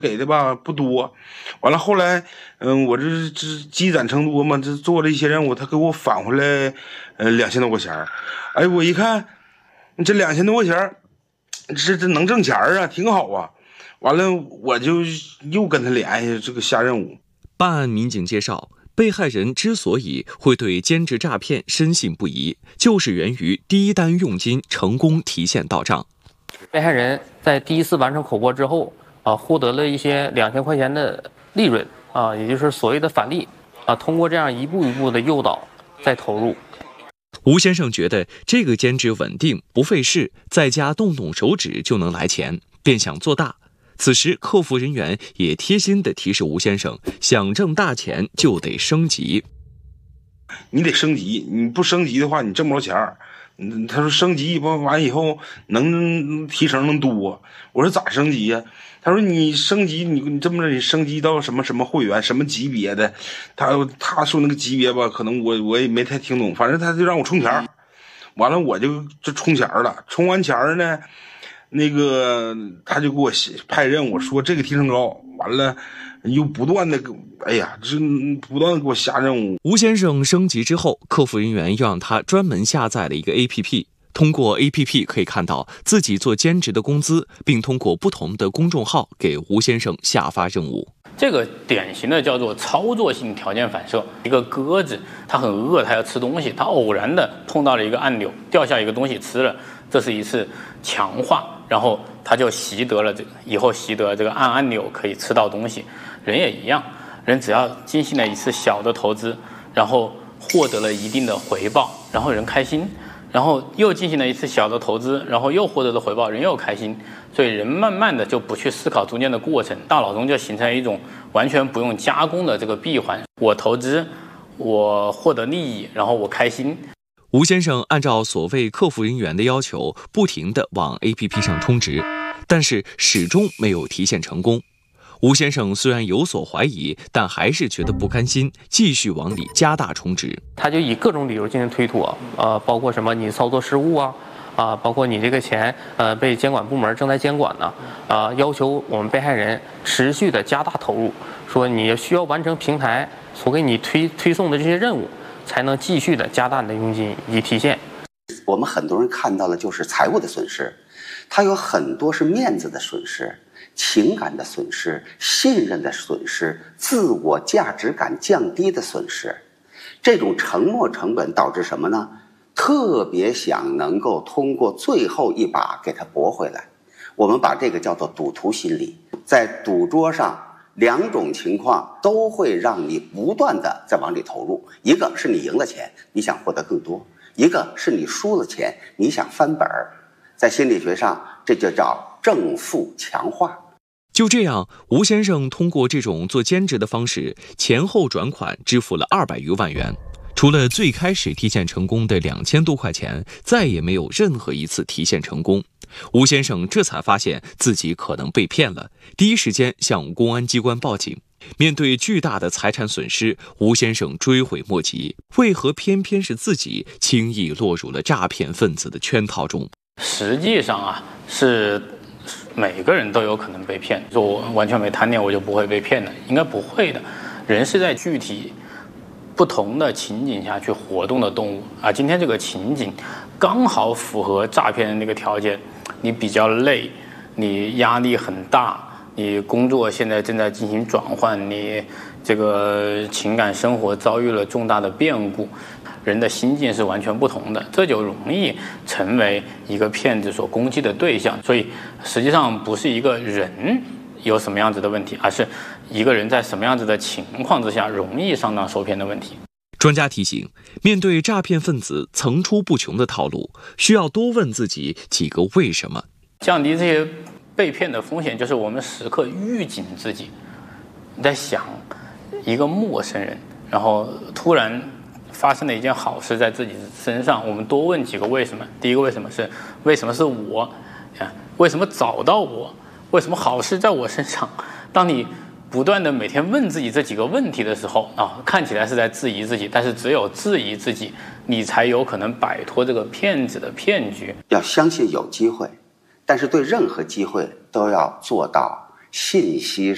给的吧不多。完了后来，我这积攒成多嘛，这做了一些任务，他给我返回来，2000多块钱。哎，我一看，这2000多块钱，这能挣钱啊，挺好啊。完了，我就又跟他联系这个下任务。 办案民警介绍，被害人之所以会对兼职诈骗深信不疑，就是源于第一单佣金成功提现到账。 被害人在第一次完成口播之后，获得了一些2000块钱的利润，也就是所谓的返利，通过这样一步一步的诱导再投入。 吴先生觉得这个兼职稳定不费事，在家动动手指就能来钱，便想做大。此时客服人员也贴心地提示吴先生，想挣大钱就得升级。 你得升级，你不升级的话你挣不着钱。他说升级完以后能提成能多。我说咋升级呀？他说你升级，你这么着，你升级到什么什么会员什么级别的，他说那个级别吧，可能我也没太听懂，反正他就让我充钱。完了我就充钱了，充完钱呢，那个他就给我派任务，说这个提成高，完了又不断的，哎呀，这不断的给我下任务。 吴先生升级之后，客服人员又让他专门下载了一个 APP， 通过 APP 可以看到自己做兼职的工资，并通过不同的公众号给吴先生下发任务。 这个典型的叫做操作性条件反射。一个鸽子，它很饿，它要吃东西，它偶然的碰到了一个按钮，掉下一个东西吃了，这是一次强化，然后他就习得了以后习得了这个按按钮可以吃到东西。人也一样，人只要进行了一次小的投资，然后获得了一定的回报，然后人开心，然后又进行了一次小的投资，然后又获得了回报，人又开心，所以人慢慢的就不去思考中间的过程，大脑中就形成一种完全不用加工的这个闭环。我投资，我获得利益，然后我开心。 吴先生按照所谓客服人员的要求，不停地往 APP 上充值，但是始终没有提现成功。吴先生虽然有所怀疑，但还是觉得不甘心，继续往里加大充值。 他就以各种理由进行推脱，包括什么你操作失误包括你这个钱被监管部门正在监管呢，要求我们被害人持续的加大投入，说你需要完成平台所给你推送的这些任务，才能继续的加大你的佣金以及提现。 我们很多人看到了就是财务的损失，它有很多是面子的损失、情感的损失、信任的损失、自我价值感降低的损失。这种沉没成本导致什么呢？特别想能够通过最后一把给它驳回来。我们把这个叫做赌徒心理。在赌桌上，两种情况都会让你不断的在往里投入，一个是你赢了钱，你想获得更多；一个是你输了钱，你想翻本儿。在心理学上，这就叫正负强化。 就这样，吴先生通过这种做兼职的方式，前后转款支付了200余万元。除了最开始提现成功的2000多块钱，再也没有任何一次提现成功。吴先生这才发现自己可能被骗了，第一时间向公安机关报警。面对巨大的财产损失，吴先生追悔莫及。为何偏偏是自己轻易落入了诈骗分子的圈套中？ 实际上是每个人都有可能被骗。说我完全没贪念，我就不会被骗的，应该不会的。人是在具体不同的情景下去活动的动物今天这个情景刚好符合诈骗的那个条件，你比较累，你压力很大，你工作现在正在进行转换，你这个情感生活遭遇了重大的变故，人的心境是完全不同的，这就容易成为一个骗子所攻击的对象。所以实际上不是一个人有什么样子的问题，而是一个人在什么样子的情况之下容易上当受骗的问题。 专家提醒，面对诈骗分子层出不穷的套路，需要多问自己几个为什么。 降低这些被骗的风险，就是我们时刻预警自己。你在想一个陌生人，然后突然发生了一件好事在自己身上，我们多问几个为什么。第一个为什么是我？为什么找到我？为什么好事在我身上？当你不断的每天问自己这几个问题的时候看起来是在质疑自己，但是只有质疑自己，你才有可能摆脱这个骗子的骗局。 要相信有机会，但是对任何机会都要做到信息